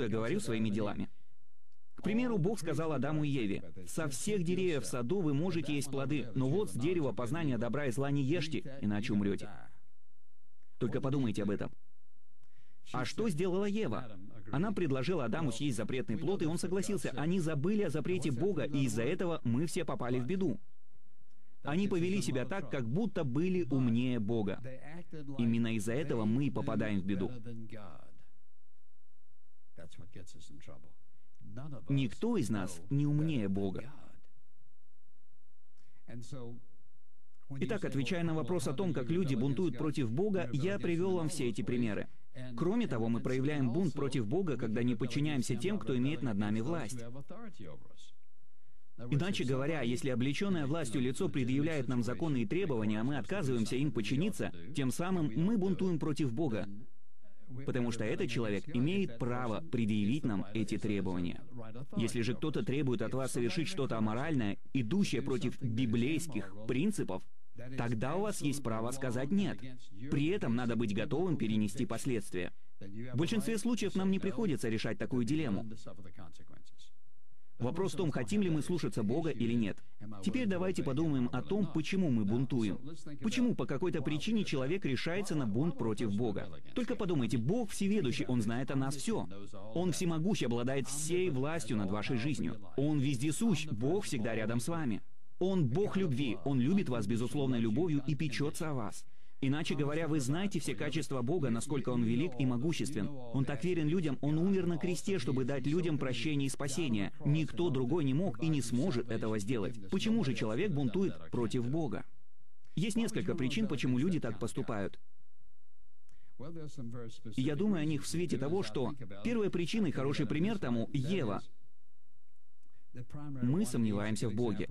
что я говорю своими делами. К примеру, Бог сказал Адаму и Еве: «Со всех деревьев в саду вы можете есть плоды, но вот с дерева познания добра и зла не ешьте, иначе умрете». Только подумайте об этом. А что сделала Ева? Она предложила Адаму съесть запретный плод, и он согласился. Они забыли о запрете Бога, и из-за этого мы все попали в беду. Они повели себя так, как будто были умнее Бога. Именно из-за этого мы и попадаем в беду. Никто из нас не умнее Бога. Итак, отвечая на вопрос о том, как люди бунтуют против Бога, я привел вам все эти примеры. Кроме того, мы проявляем бунт против Бога, когда не подчиняемся тем, кто имеет над нами власть. Иначе говоря, если облеченное властью лицо предъявляет нам законные требования, а мы отказываемся им подчиниться, тем самым мы бунтуем против Бога, потому что этот человек имеет право предъявить нам эти требования. Если же кто-то требует от вас совершить что-то аморальное, идущее против библейских принципов, тогда у вас есть право сказать «нет». При этом надо быть готовым перенести последствия. В большинстве случаев нам не приходится решать такую дилемму. Вопрос в том, хотим ли мы слушаться Бога или нет. Теперь давайте подумаем о том, почему мы бунтуем. Почему по какой-то причине человек решается на бунт против Бога. Только подумайте, Бог всеведущий, Он знает о нас все. Он всемогущ, обладает всей властью над вашей жизнью. Он вездесущ, Бог всегда рядом с вами. Он Бог любви, Он любит вас безусловной любовью и печется о вас. Иначе говоря, вы знаете все качества Бога, насколько Он велик и могуществен. Он так верен людям, Он умер на кресте, чтобы дать людям прощение и спасение. Никто другой не мог и не сможет этого сделать. Почему же человек бунтует против Бога? Есть несколько причин, почему люди так поступают. И я думаю о них в свете того, что первая причина и хороший пример тому — Ева. Мы сомневаемся в Боге.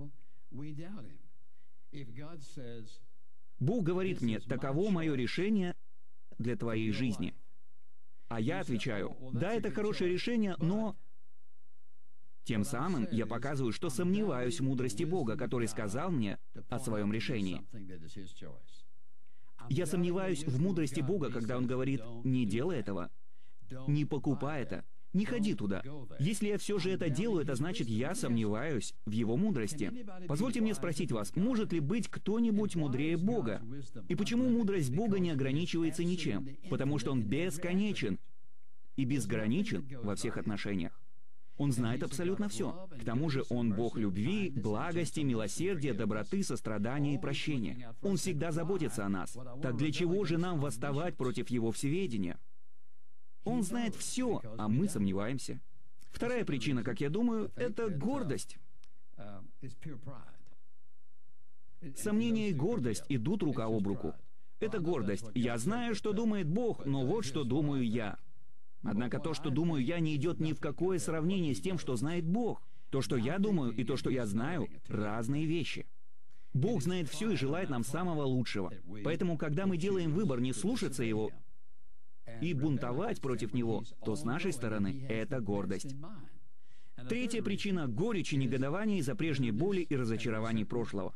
Бог говорит мне: «Таково мое решение для твоей жизни». А я отвечаю: «Да, это хорошее решение, но...» Тем самым я показываю, что сомневаюсь в мудрости Бога, который сказал мне о своем решении. Я сомневаюсь в мудрости Бога, когда Он говорит: «Не делай этого, не покупай это, не ходи туда». Если я все же это делаю, это значит, я сомневаюсь в Его мудрости. Позвольте мне спросить вас, может ли быть кто-нибудь мудрее Бога? И почему мудрость Бога не ограничивается ничем? Потому что Он бесконечен и безграничен во всех отношениях. Он знает абсолютно все. К тому же Он Бог любви, благости, милосердия, доброты, сострадания и прощения. Он всегда заботится о нас. Так для чего же нам восставать против Его всеведения? Он знает все, а мы сомневаемся. Вторая причина, как я думаю, это гордость. Сомнение и гордость идут рука об руку. Это гордость. Я знаю, что думает Бог, но вот что думаю я. Однако то, что думаю я, не идет ни в какое сравнение с тем, что знает Бог. То, что я думаю, и то, что я знаю, разные вещи. Бог знает все и желает нам самого лучшего. Поэтому, когда мы делаем выбор не слушаться Его и бунтовать против Него, то с нашей стороны это гордость. Третья причина — горечь и негодование из-за прежней боли и разочарований прошлого.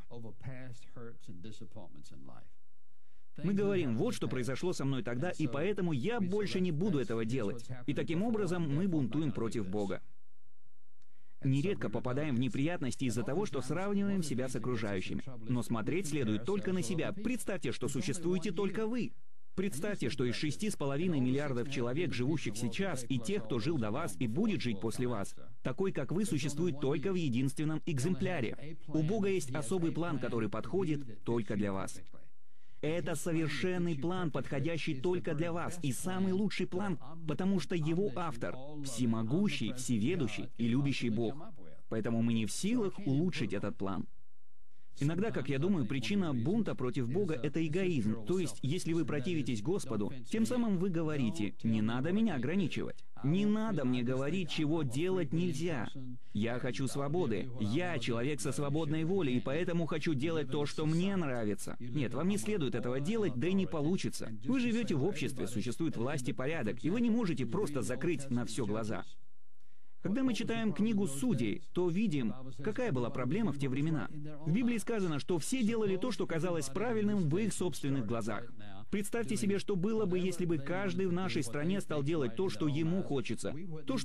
Мы говорим: вот что произошло со мной тогда, и поэтому я больше не буду этого делать. И таким образом мы бунтуем против Бога. Нередко попадаем в неприятности из-за того, что сравниваем себя с окружающими. Но смотреть следует только на себя. Представьте, что существуете только вы. Представьте, что из 6,5 миллиардов человек, живущих сейчас, и тех, кто жил до вас и будет жить после вас, такой, как вы, существует только в единственном экземпляре. У Бога есть особый план, который подходит только для вас. Это совершенный план, подходящий только для вас, и самый лучший план, потому что его автор — всемогущий, всеведущий и любящий Бог. Поэтому мы не в силах улучшить этот план. Иногда, как я думаю, причина бунта против Бога — это эгоизм. То есть, если вы противитесь Господу, тем самым вы говорите: «Не надо меня ограничивать. Не надо мне говорить, чего делать нельзя. Я хочу свободы. Я человек со свободной волей, и поэтому хочу делать то, что мне нравится». Нет, вам не следует этого делать, да и не получится. Вы живете в обществе, существует власть и порядок, и вы не можете просто закрыть на все глаза. Когда мы читаем книгу Судей, то видим, какая была проблема в те времена. В Библии сказано, что все делали то, что казалось правильным в их собственных глазах. Представьте себе, что было бы, если бы каждый в нашей стране стал делать то, что ему хочется. То,